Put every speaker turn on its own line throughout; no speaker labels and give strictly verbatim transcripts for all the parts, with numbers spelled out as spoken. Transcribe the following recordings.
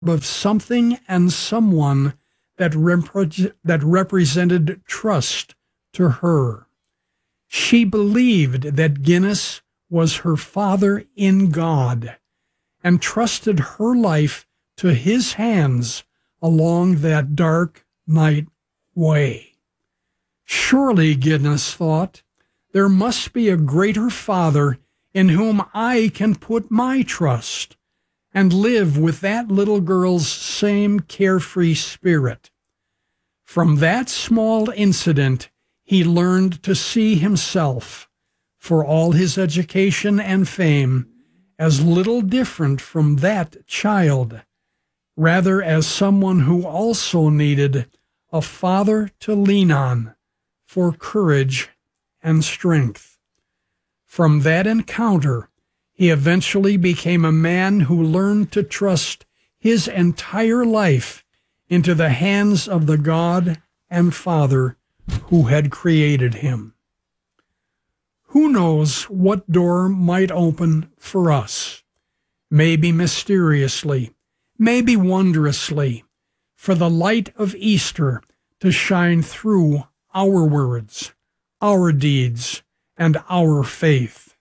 of something and someone that, repre- that represented trust to her. She believed that Guinness was her father in God and trusted her life to his hands along that dark night way. Surely, Guinness thought, there must be a greater Father in whom I can put my trust and live with that little girl's same carefree spirit. From that small incident, he learned to see himself, for all his education and fame, as little different from that child, rather as someone who also needed a father to lean on for courage and strength. From that encounter, he eventually became a man who learned to trust his entire life into the hands of the God and Father who had created him. Who knows what door might open for us? Maybe mysteriously, maybe wondrously, for the light of Easter to shine through our words, our deeds, and our faith.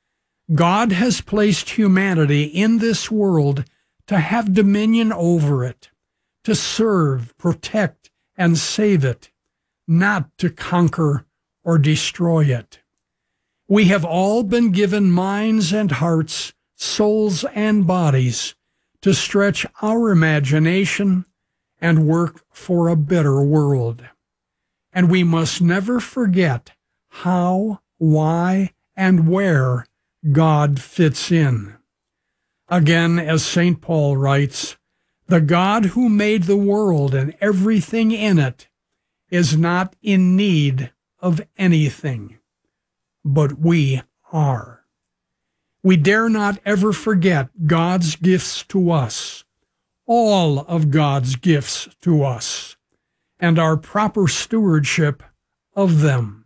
God has placed humanity in this world to have dominion over it, to serve, protect, and save it, not to conquer or destroy it. We have all been given minds and hearts, souls and bodies to stretch our imagination and work for a better world. And we must never forget how, why, and where God fits in. Again, as Saint Paul writes, the God who made the world and everything in it is not in need of anything, but we are. We dare not ever forget God's gifts to us, all of God's gifts to us, and our proper stewardship of them.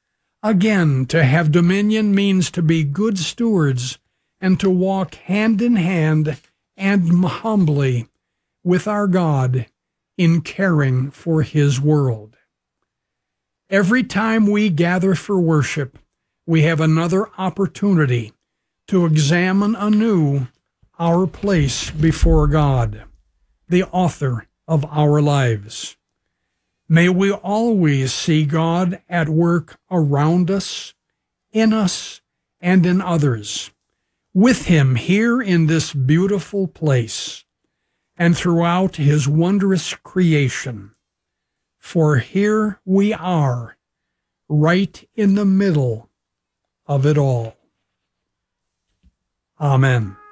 Again, to have dominion means to be good stewards and to walk hand in hand and humbly with our God in caring for his world. Every time we gather for worship, we have another opportunity to examine anew our place before God, the author of our lives. May we always see God at work around us, in us, and in others, with him here in this beautiful place, and throughout his wondrous creation. For here we are, right in the middle of it all. Amen.